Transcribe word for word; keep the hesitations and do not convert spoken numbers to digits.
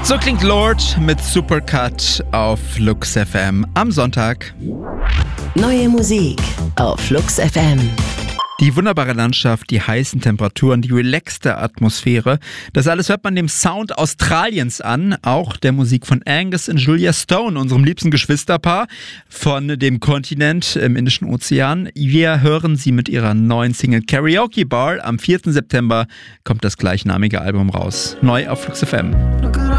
So klingt Lord mit Supercut auf Flux F M am Sonntag. Neue Musik auf Flux F M. Die wunderbare Landschaft, die heißen Temperaturen, die relaxte Atmosphäre, das alles hört man dem Sound Australiens an, auch der Musik von Angus und Julia Stone, unserem liebsten Geschwisterpaar von dem Kontinent im Indischen Ozean. Wir hören sie mit ihrer neuen Single Karaoke Bar. Am vierten September kommt das gleichnamige Album raus. Neu auf Flux F M.